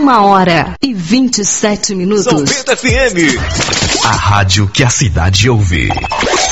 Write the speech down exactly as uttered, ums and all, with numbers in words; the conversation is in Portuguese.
Uma hora e vinte e sete minutos. São Bento F M. A rádio que a cidade ouve.